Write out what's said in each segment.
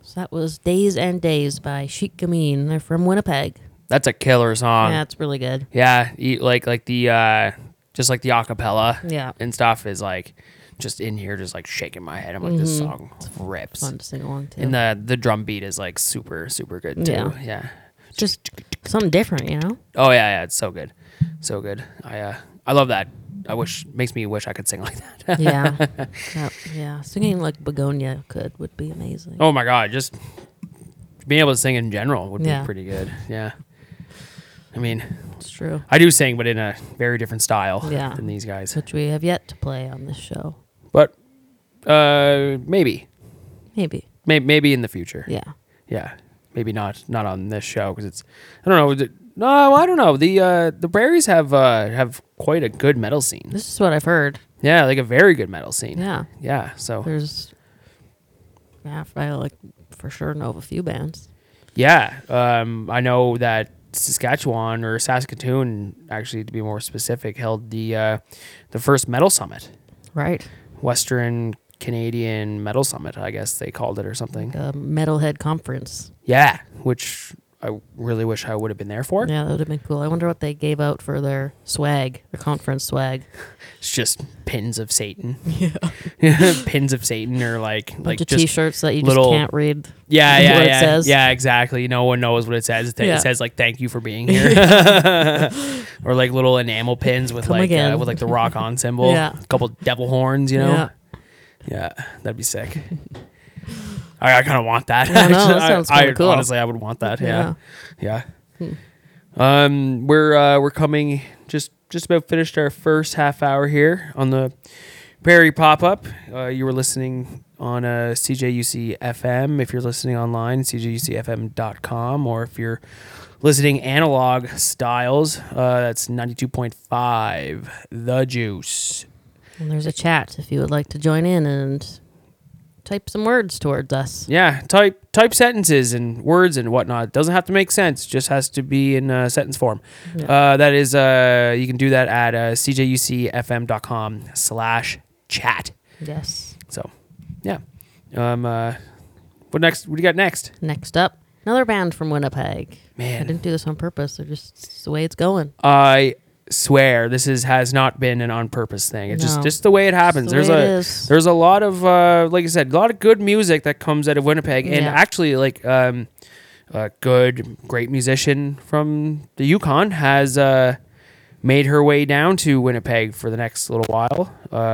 So that was Days and Days by Chic Gamine. They're from Winnipeg. That's a killer song. Yeah, it's really good. Yeah, like the just like the acapella Yeah. and stuff is like just in here, just like shaking my head. I'm like, this song rips. Fun to sing along to. And the drum beat is like super good too. Yeah. Just something different, you know? Oh yeah, it's so good, so good. I love that. Makes me wish I could sing like that. Yeah. Singing like Begonia would be amazing. Oh my god, just being able to sing in general would be pretty good. Yeah. I mean, it's true. I do sing, but in a very different style than these guys. Which we have yet to play on this show. But maybe in the future. Yeah. Maybe not on this show because it's I don't know. No, I don't know. The Prairies have quite a good metal scene. This is what I've heard. Yeah, like a very good metal scene. Yeah. Yeah. So I like for sure know of a few bands. Yeah. I know that Saskatchewan or Saskatoon, actually to be more specific, held the first metal summit. Right. Western Canadian Metal Summit, I guess they called it or something. Metalhead Conference. Yeah, which I really wish I would have been there for. Yeah, that would have been cool. I wonder what they gave out for their swag, their conference swag. It's just pins of Satan. Yeah. Pins of Satan or like bunch of just T-shirts that you just can't read. What it says. Yeah, exactly. No one knows what it says. It says like "Thank you for being here," or like little enamel pins with with the rock on symbol. Yeah. A couple devil horns. Yeah, that'd be sick. I kind of want that. Yeah, no, that sounds kinda cool. Honestly, I would want that. Yeah. We're coming just about finished our first half hour here on the Prairie Pop-Up. You were listening on CJUC FM. If you're listening online, cjucfm.com, or if you're listening analog styles, that's 92.5 The Juice. And there's a chat if you would like to join in and type some words towards us. Yeah, type sentences and words and whatnot. It doesn't have to make sense. Just has to be in sentence form. Yeah. That is, you can do that at cjucfm.com/chat. Yes. So, yeah. What next? What do you got next? Next up, another band from Winnipeg. Man, I didn't do this on purpose. It's the way it's going. I swear this has not been an on purpose thing. It's just the way it happens. There's a lot of like I said, a lot of good music that comes out of Winnipeg, and actually like a great musician from the Yukon has made her way down to Winnipeg for the next little while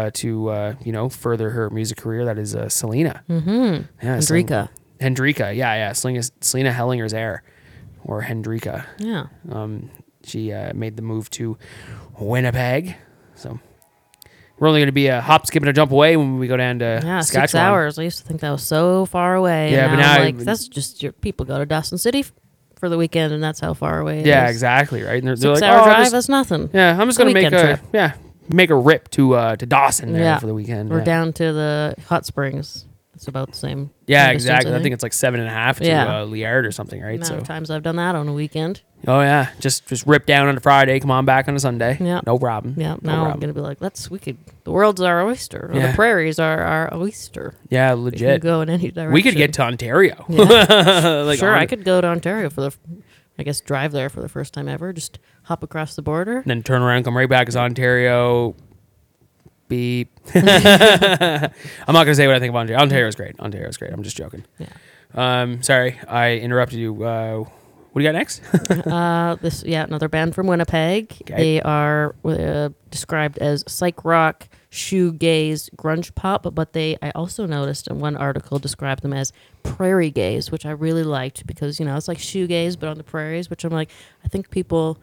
to further her music career. That is Selena. Mm-hmm. Yeah, Hendrika. Yeah. Selena Hellinger's heir, or Hendrika. Yeah. She made the move to Winnipeg. So we're only going to be a hop, skip, and a jump away when we go down to Saskatchewan. 6 hours. I used to think that was so far away. Yeah, and but now like, that's just people go to Dawson City for the weekend, and that's how far away it is. Yeah, exactly, right? And they're 6 like, hour drive, that's nothing. Yeah, I'm just going to make a rip to Dawson there for the weekend. We're down to the Hot Springs. It's about the same. Yeah, exactly. I think it's like 7.5 to Liard or something, right? So times I've done that on a weekend. Oh yeah, just rip down on a Friday, come on back on a Sunday. Yeah, no problem. Yeah, now I'm gonna be like, the world's our oyster. Or the prairies are our oyster. Yeah, legit. We can go in any direction. We could get to Ontario. Yeah. I could go to Ontario drive there for the first time ever. Just hop across the border, and then turn around, come right back as Ontario. Beep. I'm not gonna say what I think of Ontario. Ontario's great. I'm just joking. Yeah. Sorry, I interrupted you. What do you got next? Another band from Winnipeg. Okay. They are described as psych rock, shoegaze, grunge pop, but I also noticed in one article described them as prairie gaze, which I really liked because it's like shoegaze but on the prairies, which I'm like, I think people,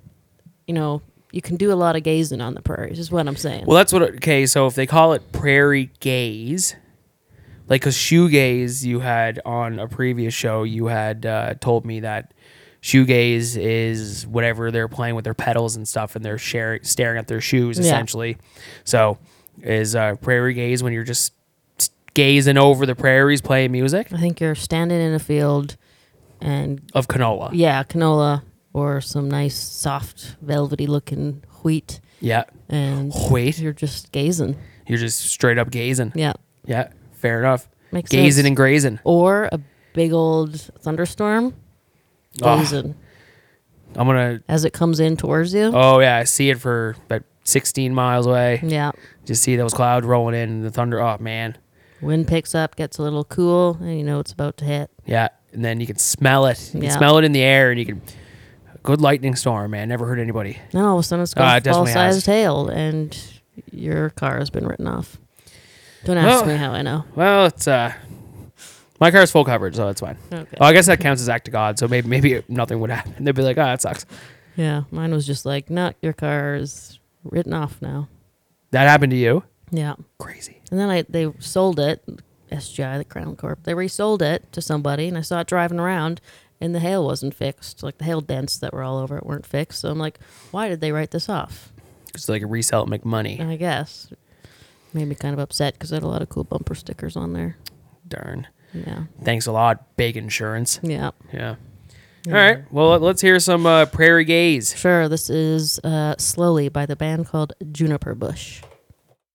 you can do a lot of gazing on the prairies, is what I'm saying. Well, that's so if they call it prairie gaze, like, because shoegaze, you had on a previous show, you had told me that shoegaze is whatever they're playing with their pedals and stuff, and they're staring at their shoes, essentially. So is prairie gaze when you're just gazing over the prairies playing music? I think you're standing in a field and... Of canola. Yeah, canola. Or some nice, soft, velvety-looking wheat. Yeah. And wheat. You're just gazing. You're just straight up gazing. Yeah. Yeah, fair enough. Makes gazing sense. And grazing. Or a big old thunderstorm. Gazing. I'm going to... As it comes in towards you? Oh, yeah. I see it for about 16 miles away. Yeah. Just see those clouds rolling in and the thunder. Oh, man. Wind picks up, gets a little cool, and you know it's about to hit. Yeah. And then you can smell it. You can smell it in the air, and you can... Good lightning storm, man. Never hurt anybody. Then all of a sudden it's got a fall-sized hail, and your car has been written off. Don't ask me how I know. Well, it's my car's full coverage, so it's fine. Okay. Well, I guess that counts as act of God, so maybe nothing would happen. They'd be like, that sucks. Yeah, mine was just like, no, your car is written off now. That happened to you? Yeah. Crazy. And then they sold it, SGI, the Crown Corp. They resold it to somebody, and I saw it driving around. And the hail wasn't fixed. Like the hail dents that were all over it weren't fixed. So I'm like, why did they write this off? Because they could resell it and make money. I guess. Made me kind of upset because I had a lot of cool bumper stickers on there. Darn. Yeah. Thanks a lot, Big Insurance. Yeah. Yeah. All right. Well, let's hear some Prairie Gaze. Sure. This is Slowly by the band called Juniper Bush.